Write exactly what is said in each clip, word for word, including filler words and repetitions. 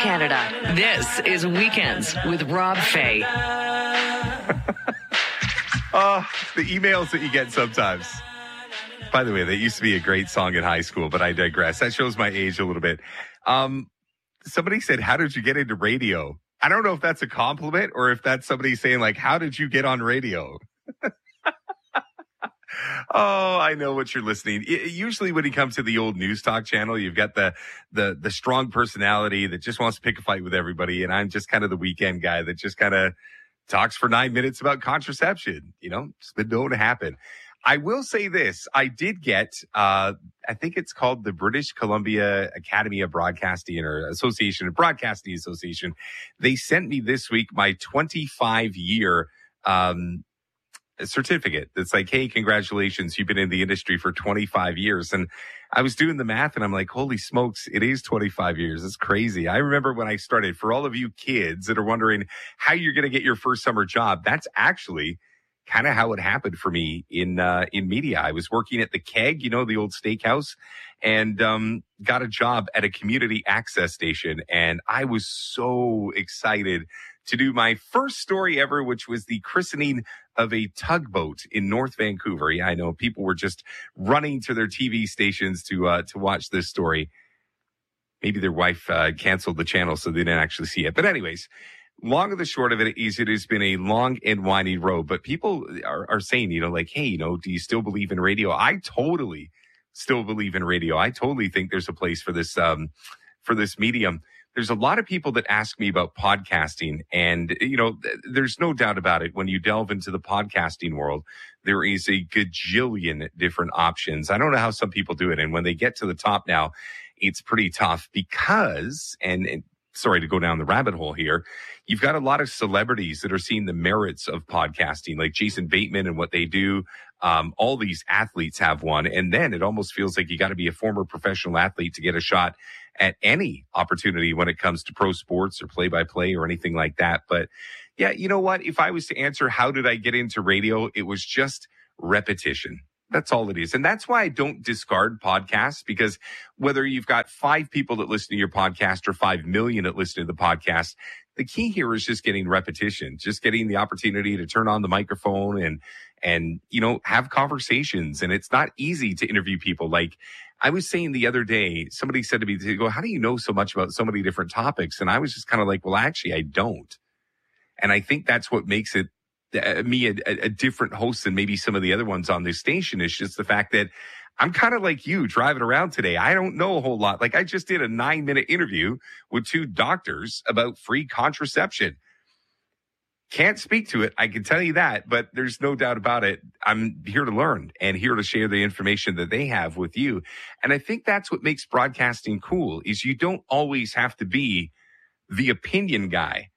Canada. This is Weekends with Rob Fay. Oh, the emails that you get sometimes. By the way, that used to be a great song in high school, but I digress. That shows my age a little bit. Um, somebody said, how did you get into radio? I don't know if that's a compliment or if that's somebody saying, like, how did you get on radio? Oh, I know what you're listening. It, usually when you come to the old news talk channel, you've got the, the, the strong personality that just wants to pick a fight with everybody. And I'm just kind of the weekend guy that just kind of talks for nine minutes about contraception. You know, it's been known to happen. I will say this. I did get, uh, I think it's called the British Columbia Academy of Broadcasting or Association of Broadcasting Association. They sent me this week my twenty-five year, um, certificate. It's like, hey, congratulations. You've been in the industry for twenty-five years. And I was doing the math and I'm like, holy smokes, it is twenty-five years. It's crazy. I remember when I started, for all of you kids that are wondering how you're going to get your first summer job, that's actually kind of how it happened for me in, uh, in media. I was working at the Keg, you know, the old steakhouse, and, um, got a job at a community access station. And I was so excited to do my first story ever, which was the christening of a tugboat in North Vancouver. Yeah, I know people were just running to their T V stations to, uh, to watch this story. Maybe their wife, uh, canceled the channel so they didn't actually see it. But anyways, long and the short of it is it has been a long and winding road, but people are, are saying, you know, like, hey, you know, do you still believe in radio? I totally still believe in radio. I totally think there's a place for this, um, for this medium. There's a lot of people that ask me about podcasting, and, you know, th- there's no doubt about it. When you delve into the podcasting world, there is a gajillion different options. I don't know how some people do it. And when they get to the top now, it's pretty tough because, and, and sorry to go down the rabbit hole here, you've got a lot of celebrities that are seeing the merits of podcasting, like Jason Bateman and what they do. Um, all these athletes have one. And then it almost feels like you got to be a former professional athlete to get a shot at any opportunity when it comes to pro sports or play-by-play or anything like that. But yeah, you know what? If I was to answer, how did I get into radio? It was just repetition. That's all it is. And that's why I don't discard podcasts, because whether you've got five people that listen to your podcast or five million that listen to the podcast, the key here is just getting repetition, just getting the opportunity to turn on the microphone and, and, you know, have conversations. And it's not easy to interview people. Like I was saying the other day, somebody said to me, they go, how do you know so much about so many different topics? And I was just kind of like, well, actually, I don't. And I think that's what makes it uh, me a, a different host than maybe some of the other ones on this station. Is just the fact that I'm kind of like you driving around today. I don't know a whole lot. Like I just did a nine minute interview with two doctors about free contraception. Can't speak to it. I can tell you that, but there's no doubt about it. I'm here to learn and here to share the information that they have with you. And I think that's what makes broadcasting cool is you don't always have to be the opinion guy.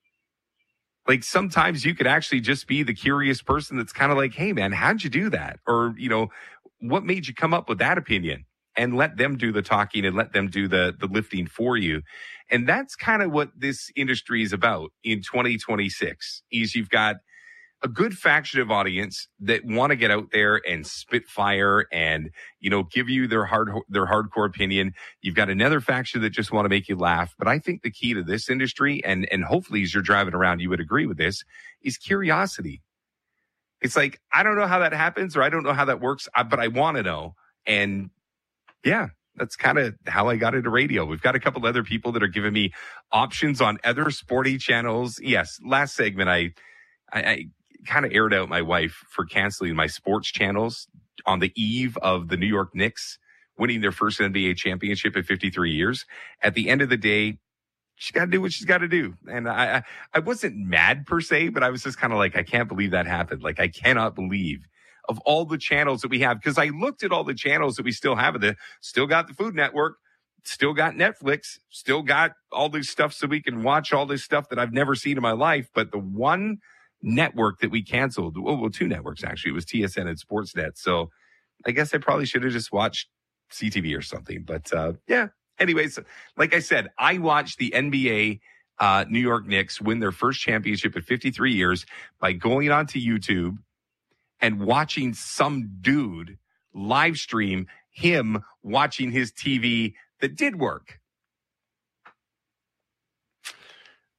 Like sometimes you could actually just be the curious person that's kind of like, hey man, how'd you do that? Or, you know, what made you come up with that opinion? And let them do the talking and let them do the, the lifting for you. And that's kind of what this industry is about in twenty twenty-six is you've got a good faction of audience that want to get out there and spit fire and, you know, give you their hard, their hardcore opinion. You've got another faction that just want to make you laugh. But I think the key to this industry, and, and hopefully as you're driving around, you would agree with this, is curiosity. It's like, I don't know how that happens or I don't know how that works, but I want to know. And yeah, that's kind of how I got into radio. We've got a couple other people that are giving me options on other sporty channels. Yes, last segment, I, I, I kind of aired out my wife for canceling my sports channels on the eve of the New York Knicks winning their first N B A championship in fifty-three years. At the end of the day, she's got to do what she's got to do. And I, I, I wasn't mad per se, but I was just kind of like, I can't believe that happened. Like, I cannot believe of all the channels that we have, because I looked at all the channels that we still have. The still got the Food Network, still got Netflix, still got all this stuff so we can watch all this stuff that I've never seen in my life. But the one network that we canceled, well, well two networks actually, it was T S N and Sportsnet. So I guess I probably should have just watched C T V or something. But uh, yeah, anyways, like I said, I watched the N B A uh, New York Knicks win their first championship in fifty-three years by going onto YouTube and watching some dude live stream him watching his T V that did work.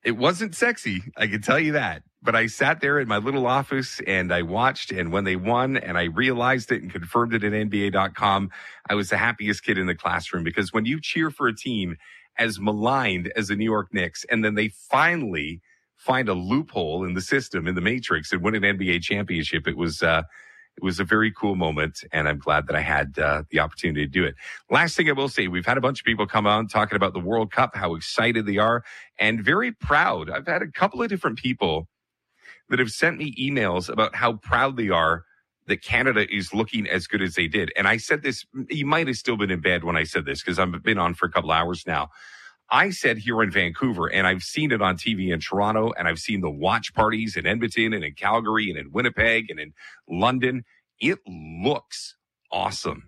It wasn't sexy, I can tell you that. But I sat there in my little office and I watched, and when they won and I realized it and confirmed it at N B A dot com, I was the happiest kid in the classroom, because when you cheer for a team as maligned as the New York Knicks, and then they finally find a loophole in the system, in the matrix, and win an N B A championship, it was uh, it was a very cool moment, and I'm glad that I had uh, the opportunity to do it. Last thing I will say, we've had a bunch of people come on talking about the World Cup, how excited they are, and very proud. I've had a couple of different people that have sent me emails about how proud they are that Canada is looking as good as they did. And I said this, you might have still been in bed when I said this, because I've been on for a couple hours now. I said here in Vancouver, and I've seen it on T V in Toronto, and I've seen the watch parties in Edmonton and in Calgary and in Winnipeg and in London. It looks awesome.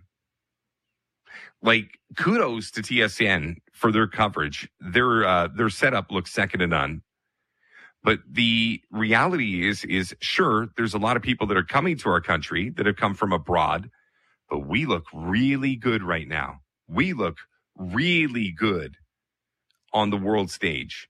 Like, kudos to T S N for their coverage. Their uh, their setup looks second to none. But the reality is, is sure, there's a lot of people that are coming to our country that have come from abroad, but we look really good right now. We look really good on the world stage.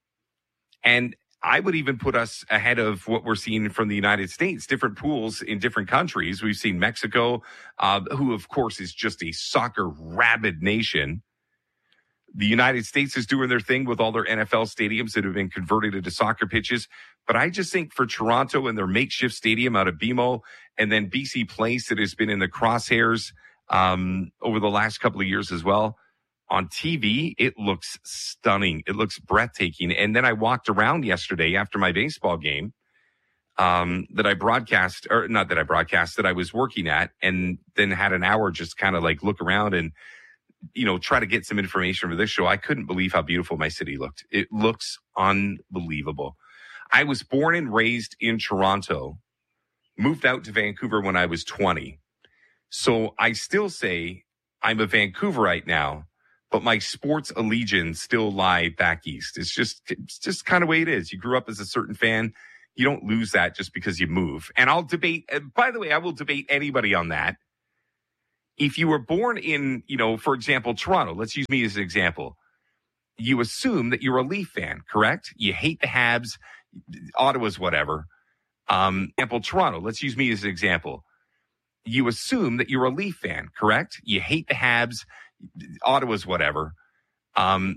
And I would even put us ahead of what we're seeing from the United States, different pools in different countries. We've seen Mexico, uh, who, of course, is just a soccer rabid nation. The United States is doing their thing with all their N F L stadiums that have been converted into soccer pitches. But I just think for Toronto and their makeshift stadium out of B M O, and then B C Place that has been in the crosshairs um, over the last couple of years as well, on T V, it looks stunning. It looks breathtaking. And then I walked around yesterday after my baseball game um, that I broadcast, or not that I broadcast, that I was working at, and then had an hour just kind of like look around and, you know, try to get some information for this show. I couldn't believe how beautiful my city looked. It looks unbelievable. I was born and raised in Toronto, moved out to Vancouver when I was twenty. So I still say I'm a Vancouverite now, but my sports allegiance still lie back east. It's just, it's just kind of the way it is. You grew up as a certain fan. You don't lose that just because you move. And I'll debate, by the way, I will debate anybody on that. If you were born in, you know, for example, Toronto, let's use me as an example. You assume that you're a Leaf fan, correct? You hate the Habs, Ottawa's whatever. Um, example, Toronto, let's use me as an example. You assume that you're a Leaf fan, correct? You hate the Habs, Ottawa's whatever. Um,